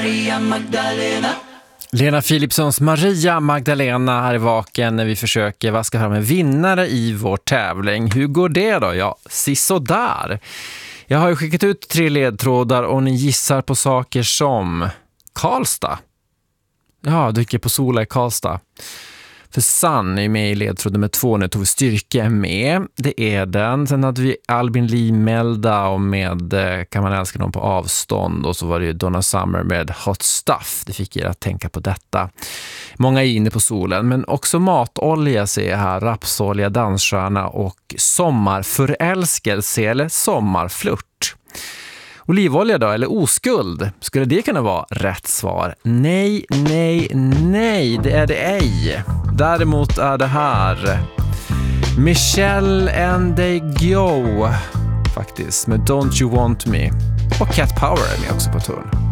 Lena Philipssons Maria Magdalena här i Vaken när vi försöker vaska fram en vinnare i vår tävling. Hur går det då? Ja, sisådär. Jag har ju skickat ut 3 ledtrådar och ni gissar på saker som Karlstad. Ja, dyker på Sola i Karlstad. För Sun är med i ledtråd nummer 2. Nu tog vi Styrke med. Det är den. Sen hade vi Albin Lee Melda och med Kan man älska någon på avstånd. Och så var det ju Donna Summer med Hot Stuff. Det fick er att tänka på detta. Många är inne på solen. Men också matolja ser jag här. Rapsolja, dansstjärna och sommarförälskelse eller sommarflört. Olivolja då, eller oskuld? Skulle det kunna vara rätt svar? Nej, nej, nej, det är det ej. Däremot är det här Michelle and they go faktiskt med Don't You Want Me. Och Cat Power är med också på turn.